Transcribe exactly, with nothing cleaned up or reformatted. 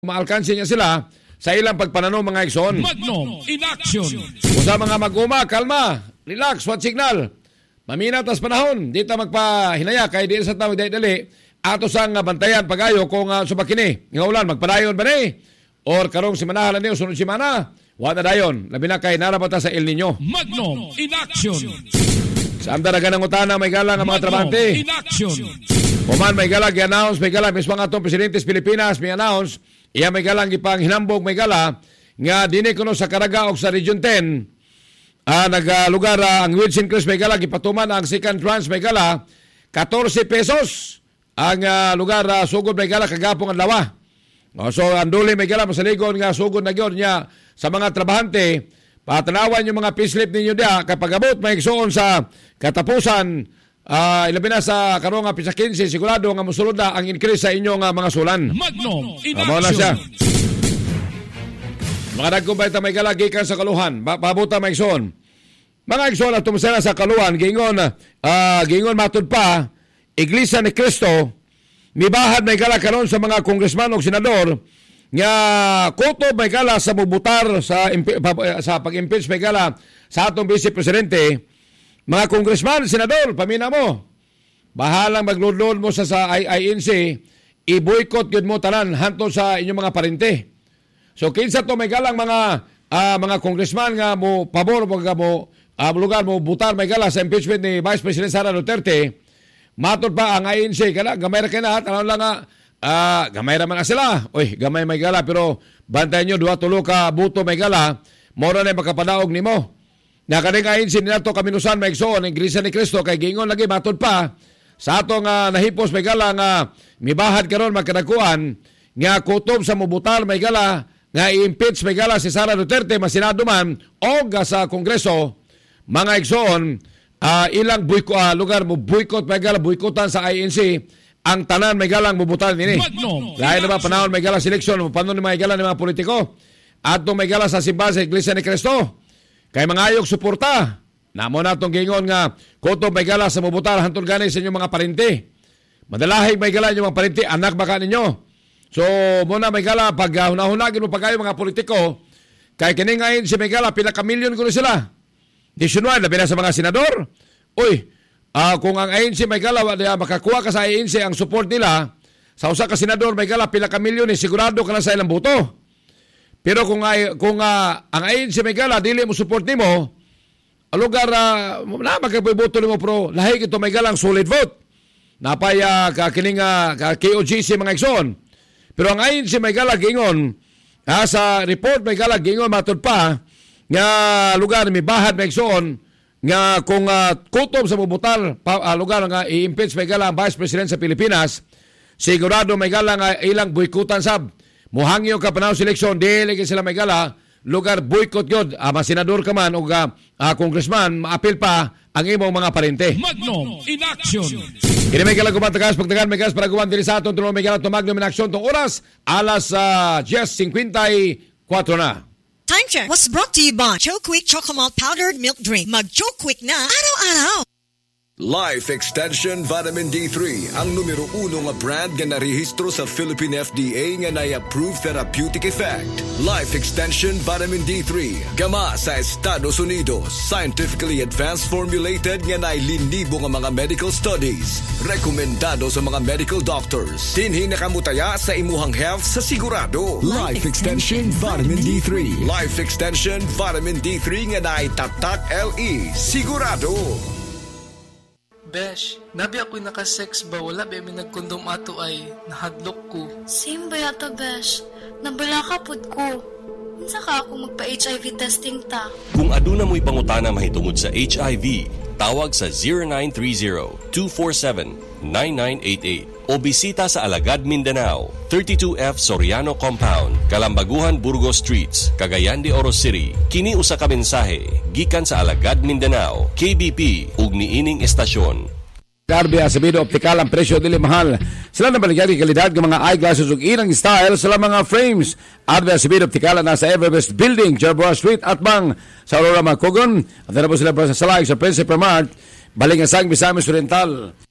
maalkansi niya sila sa ilang pagpananaw mga igsoon. Magnum in action. Usa mga mag-uma, kalma, relax, what signal. Maminaw tas panahon, dito magpahinaya kay di sa tao dali. Ato sang bantayan pagayo kung uh, subakini. Nga ulan magpadayon ba ni? Or karong si manahalan niyo sunod si mana. Wa na dayon, labi na kay narapata sa El Nino. Magnum in action. Sa amda na ganang utana may gala nga mga trabante. In action. Kuman may gala gi-announce, may gala mismo nga atong presidente sa Pilipinas may announce. Iya may galang ipang hinambog may gala nga dini kuno sa Caraga o sa Region ten. Ah, nagalugar uh, ang Wilson Cruz may gala gipatuman ang second trans may gala fourteen pesos ang uh, lugar uh, sugod may gala kagapong adlaw. Oh, so anduli may gala masaligon nga sugod na gyud niya sa mga trabahante. Patanawan yung mga payslip ninyo dia kapag abot may igsoon sa katapusan. Uh, ilabi na sa karong nga pisa quince sigurado nga mosulod na ang increase sa inyong uh, mga sulan. Magnum in Amo na siya. Mga nagkumpay ta may gala gikan sa kaluhan, pabuta may igsoon. Mga igsoon at tumusena sa kaluhan gingon uh, gingon matud pa Iglesia ni Cristo mibahad may gala karon sa mga congressman ug senador nga kutob may gala sa bubutar sa sa pag-impeach may gala sa atong vice presidente. Mga congressman, senador, pamina mo. Bahalang maglulod mo sa, sa I N C, i-boycott yun mo tanan hanto sa inyong mga parente. So kinsa to may galang mga uh, mga congressman nga mo pabor mo mo uh, lugar mo butar may gala sa impeachment ni Vice President Sara Duterte. Matod pa ang I N C kana gamay ra kana tanan lang nga uh, gamay ra man sila. Oy, gamay may gala pero bantayan nyo duha tulo ka buto may gala, mora na makapadaog nimo. Nakaning ayon sin nato kaminusan may igsoon ang Iglesia ni Cristo kay gingon lagi matod pa sa atong uh, nahipos may gala nga mibahad karon magkadakuan nga kutob sa mubutal may gala nga i-impeach may gala si Sara Duterte masinado man o sa Kongreso mga igsoon uh, ilang boycott uh, lugar mo boycott may gala boycottan sa I N C ang tanan may galang mubutal nini. Dahil na ba panahon may gala seleksyon panon ni may gala ni mga politiko atong may gala sa simbahan sa Iglesia ni Cristo. Kay mga ayok suporta, namo na itong gingon nga kutob may gala sa mubutar hantod gani sa inyong mga parente. Madalahig may gala inyong mga parente, anak baka ninyo. So, muna may gala, pag uh, hunahunagin mo pag kayo mga politiko, kay kining ngayon si may gala, pinaka-milyon ko na sila. Nationwide, labi na sa mga senador. Uy, uh, kung ang A N C may gala, uh, makakuha ka sa A N C ang support nila, sa usa ka senador may gala, pinaka-milyon, eh, sigurado ka na sa ilang buto. Pero kung ay kung uh, ang ayon si Megala dili mo support nimo, ang lugar uh, na magkaboto nimo pro lahi ito Megala ang solid vote. Napay uh, ka kining uh, ka K O G C mga igsoon. Pero ang ayon si Megala gingon uh, sa report Megala gingon matud pa nga lugar mi bahad mga igsoon nga kung uh, kutob sa mubutal pa, uh, lugar nga i-impeach Megala ang Vice President sa Pilipinas, sigurado Megala nga ilang boycottan sab. Muhangyo ka panahon seleksyon, dili ka sila may gala, lugar boycott yun, uh, masenador ka man o uh, uh, congressman, maapil pa ang imong mga parente. Magnum in action. Kini may gala kumatagas, pagtagan may gas para guwan diri sa aton, tulong may gala to Magnum in action tong oras, alas uh, ten fifty-four na. Time check was brought to you by Joe Quick Chocomalt Powdered Milk Drink. Mag-Joe Quick na, araw-araw. Life Extension Vitamin D three, ang numero uno nga brand nga narehistro sa Philippine F D A nga na-approve therapeutic effect. Life Extension Vitamin D three, gama sa Estados Unidos, scientifically advanced formulated nga nailinibo nga mga medical studies. Rekomendado sa mga medical doctors. Dinhi nakamutaya sa imuhang health sa sigurado. Life Extension Vitamin D three. Life Extension Vitamin D three nga naitatak L E, sigurado. Besh, nabi ako'y nakasex ba? Wala ba may nagkondom ato ay nahadlok ko. Same ba yata, Besh? Nabala ka pod ko. Minsa ka ako magpa-H I V testing ta. Kung aduna mo'y pangutana mahitungod sa H I V, tawag sa zero nine three zero, two four seven, nine nine eight eight o bisita sa Alagad, Mindanao, thirty-two F Soriano Compound, Kalambaguhan, Burgos Streets, Cagayan de Oro City. Kini usa ka mensahe gikan sa Alagad, Mindanao, K B P ug niining estasyon. Darby Acevedo Optical, ang presyo dili mahal. Sila na baligyan ng kalidad ng mga eyeglasses ug irang style sa mga frames. Darby Acevedo Optical na sa Everbest Building, Jerboa Street at bang sa Aurora Macogon. At na po sila sa Salag sa Principal Mart, Balingasang, Misamis Oriental.